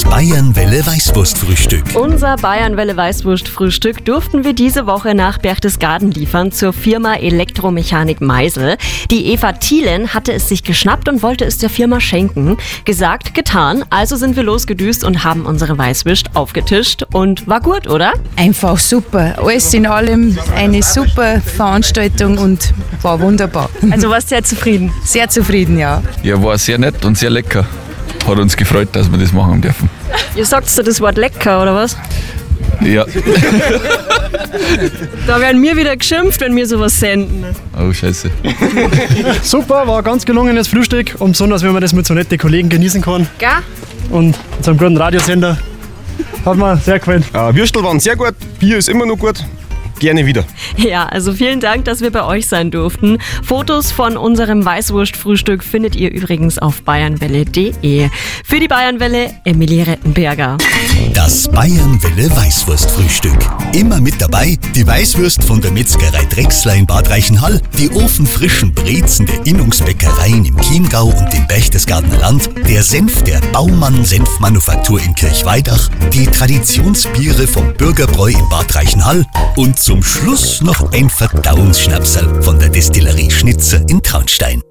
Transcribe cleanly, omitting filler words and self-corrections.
Bayernwelle Weißwurstfrühstück. Unser Bayernwelle Weißwurstfrühstück durften wir diese Woche nach Berchtesgaden liefern zur Firma Elektromechanik Meisel. Die Eva Thielen hatte es sich geschnappt und wollte es der Firma schenken. Gesagt, getan. Also sind wir losgedüst und haben unsere Weißwürst aufgetischt. Und war gut, oder? Einfach super. Alles in allem eine super Veranstaltung und war wunderbar. Also warst sehr zufrieden? Sehr zufrieden, ja. Ja, war sehr nett und sehr lecker. Hat uns gefreut, dass wir das machen dürfen. Ihr sagt so das Wort lecker, oder was? Ja. Da werden wir wieder geschimpft, wenn wir sowas senden. Oh, scheiße. Super, war ein ganz gelungenes Frühstück und besonders, wenn man das mit so netten Kollegen genießen kann. Gell? Und mit so einem guten Radiosender. Hat mir sehr gefallen. Würstel waren sehr gut, Bier ist immer noch gut. Gerne wieder. Ja, also vielen Dank, dass wir bei euch sein durften. Fotos von unserem Weißwurstfrühstück findet ihr übrigens auf bayernwelle.de. Für die Bayernwelle, Emilie Rettenberger. Das Bayernwelle Weißwurstfrühstück. Immer mit dabei die Weißwürst von der Metzgerei Drechsler in Bad Reichenhall, die ofenfrischen Brezen der Innungsbäckereien im Chiemgau und im Berchtesgadener Land, der Senf der Baumann Senfmanufaktur in Kirchweidach, die Traditionsbiere vom Bürgerbräu in Bad Reichenhall und zum Schluss noch ein Verdauungsschnapsal von der Destillerie Schnitzer in Traunstein.